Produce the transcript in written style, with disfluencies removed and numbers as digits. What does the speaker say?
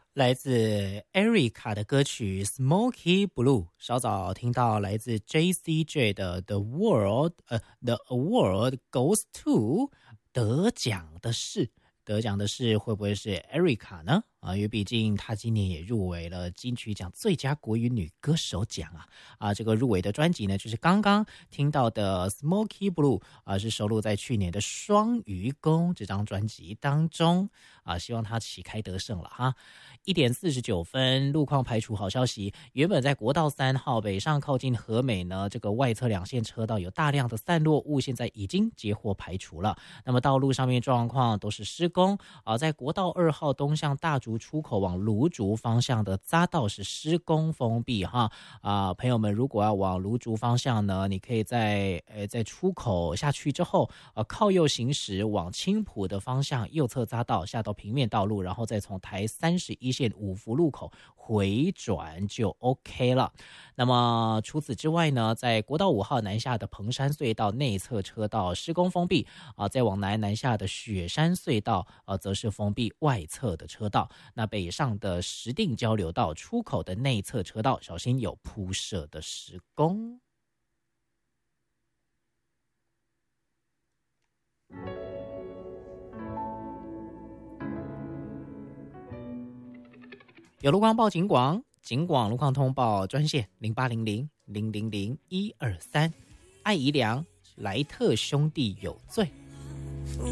来自 Erica 的歌曲 Smoky Blue， 稍早听到来自 JCJ 的 The Award Goes to 得奖的是会不会是 Erica 呢？因为毕竟她今年也入围了金曲奖最佳国语女歌手奖这个入围的专辑呢，就是刚刚听到的 Smoky Blue 是收录在去年的双鱼宫这张专辑当中希望她旗开得胜了哈。1点49分，路况排除好消息。原本在国道3号北上靠近和美呢，这个外侧2线车道有大量的散落物，现在已经截获排除了。那么道路上面状况都是施工在国道2号东向大竹出口往芦竹方向的匝道是施工封闭哈朋友们如果要往芦竹方向呢，你可以在出口下去之后靠右行驶往青埔的方向，右侧匝道下到平面道路，然后再从台31线五福路口回转就 OK 了。那么除此之外呢，在国道5号南下的彭山隧道内侧车道施工封闭再往南下的雪山隧道则是封闭外侧的车道。那北上的石碇交流道出口的内侧车道小心有铺设的施工。有路况报警广，警广路况通报专线0800-000-123。艾怡良莱特兄弟有罪。